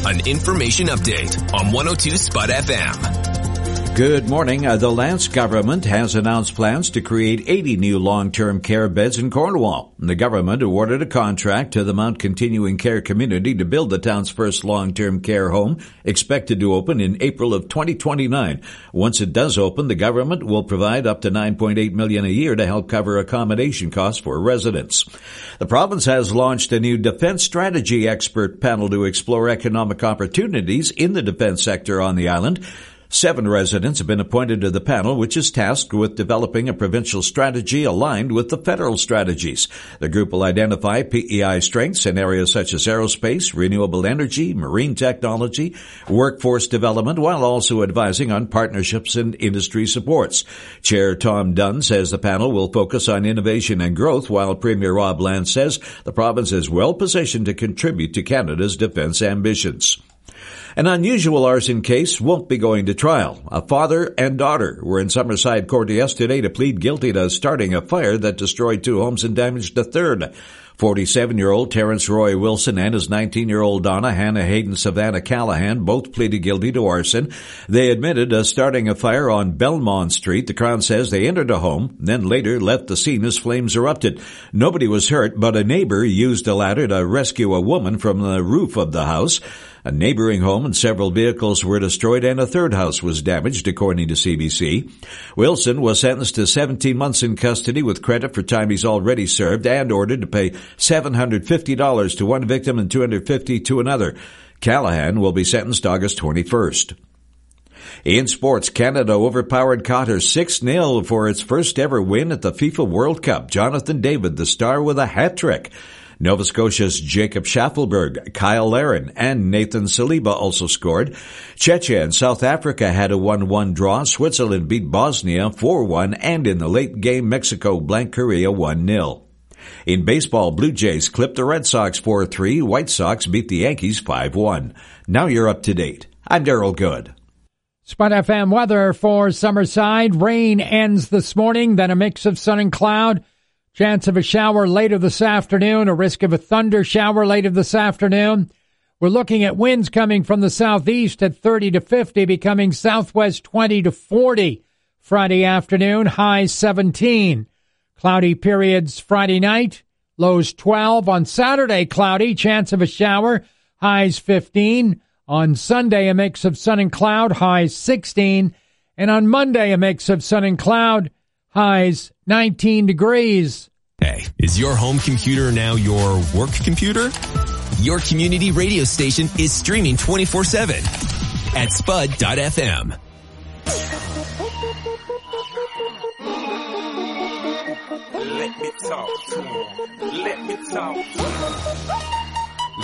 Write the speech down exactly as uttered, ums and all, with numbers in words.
an information update on one oh two Spud F M. Good morning. Uh, the Lance government has announced plans to create eighty new long-term care beds in Cornwall. The government awarded a contract to the Mount Continuing Care community to build the town's first long-term care home, expected to open in April of twenty twenty-nine. Once it does open, the government will provide up to nine point eight million dollars a year to help cover accommodation costs for residents. The province has launched a new defense strategy expert panel to explore economic opportunities in the defense sector on the island. Seven residents have been appointed to the panel, which is tasked with developing a provincial strategy aligned with the federal strategies. The group will identify P E I strengths in areas such as aerospace, renewable energy, marine technology, workforce development, while also advising on partnerships and industry supports. Chair Tom Dunn says the panel will focus on innovation and growth, while Premier Rob Lance says the province is well positioned to contribute to Canada's defense ambitions. An unusual arson case won't be going to trial. A father and daughter were in Summerside Court yesterday to plead guilty to starting a fire that destroyed two homes and damaged a third. forty-seven-year-old Terrence Roy Wilson and his nineteen-year-old Donna Hannah Hayden Savannah Callahan both pleaded guilty to arson. They admitted to starting a fire on Belmont Street. The Crown says they entered a home, then later left the scene as flames erupted. Nobody was hurt, but a neighbor used a ladder to rescue a woman from the roof of the house. A neighboring home and several vehicles were destroyed, and a third house was damaged, according to C B C. Wilson was sentenced to seventeen months in custody with credit for time he's already served and ordered to pay seven hundred fifty dollars to one victim and two hundred fifty dollars to another. Callahan will be sentenced August twenty-first. In sports, Canada overpowered Qatar six nil for its first ever win at the FIFA World Cup. Jonathan David, the star, with a hat-trick. Nova Scotia's Jacob Schaffelberg, Kyle Larin, and Nathan Saliba also scored. Czechia and South Africa had a one one draw. Switzerland beat Bosnia four one, and in the late game, Mexico blanked Korea one nil. In baseball, Blue Jays clipped the Red Sox four three. White Sox beat the Yankees five one. Now you're up to date. I'm Daryl Good. Spud F M weather for Summerside. Rain ends this morning, then a mix of sun and cloud. Chance of a shower later this afternoon, a risk of a thunder shower later this afternoon. We're looking at winds coming from the southeast at thirty to fifty, becoming southwest twenty to forty. Friday afternoon, highs seventeen. Cloudy periods Friday night, lows twelve. On Saturday, cloudy, chance of a shower, highs fifteen. On Sunday, a mix of sun and cloud, highs sixteen. And on Monday, a mix of sun and cloud, highs nineteen degrees. Hey, is your home computer now your work computer? Your community radio station is streaming twenty-four seven at spud dot f m. Let me talk to him. Let me talk to him.